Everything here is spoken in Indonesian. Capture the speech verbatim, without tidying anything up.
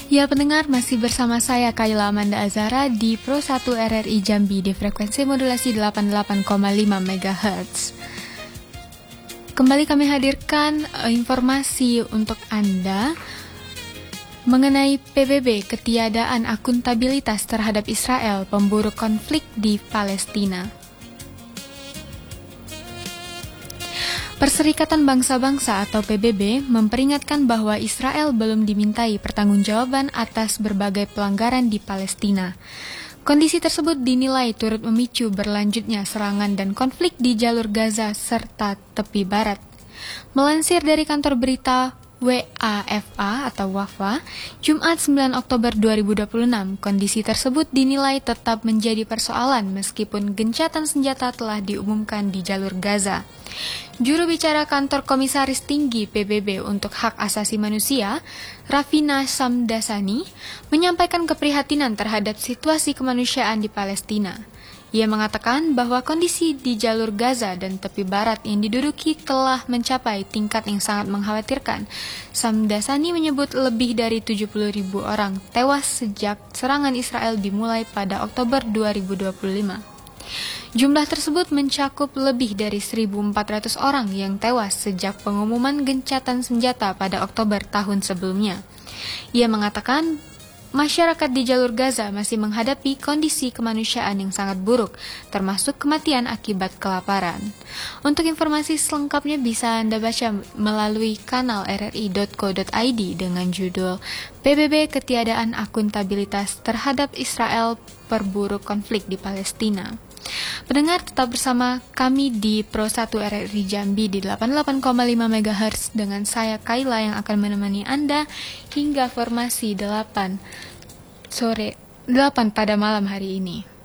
Ya pendengar, masih bersama saya Kayla Amanda Azara di Pro satu R R I Jambi di frekuensi modulasi delapan puluh delapan koma lima megahertz. Kembali kami hadirkan uh, informasi untuk Anda mengenai P B B, ketiadaan akuntabilitas terhadap Israel, pemburu konflik di Palestina. Perserikatan Bangsa-Bangsa atau P B B memperingatkan bahwa Israel belum dimintai pertanggungjawaban atas berbagai pelanggaran di Palestina. Kondisi tersebut dinilai turut memicu berlanjutnya serangan dan konflik di jalur Gaza serta tepi barat. Melansir dari kantor berita W A F A atau Wafa, Jumat sembilan Oktober dua ribu dua puluh enam, kondisi tersebut dinilai tetap menjadi persoalan meskipun gencatan senjata telah diumumkan di jalur Gaza. Juru bicara kantor Komisaris Tinggi P B B untuk Hak Asasi Manusia, Ravina Shamdasani, menyampaikan keprihatinan terhadap situasi kemanusiaan di Palestina. Ia mengatakan bahwa kondisi di jalur Gaza dan tepi barat yang diduduki telah mencapai tingkat yang sangat mengkhawatirkan. Shamdasani menyebut lebih dari tujuh puluh ribu orang tewas sejak serangan Israel dimulai pada Oktober dua ribu dua puluh lima. Jumlah tersebut mencakup lebih dari seribu empat ratus orang yang tewas sejak pengumuman gencatan senjata pada Oktober tahun sebelumnya. Ia mengatakan masyarakat di jalur Gaza masih menghadapi kondisi kemanusiaan yang sangat buruk, termasuk kematian akibat kelaparan. Untuk informasi selengkapnya bisa Anda baca melalui kanal r r i dot co dot i d dengan judul P B B Ketiadaan Akuntabilitas Terhadap Israel Perburu Konflik di Palestina. Pendengar, tetap bersama kami di Pro satu R R I Jambi di delapan puluh delapan koma lima megahertz dengan saya Kayla yang akan menemani Anda hingga formasi delapan sore delapan pada malam hari ini.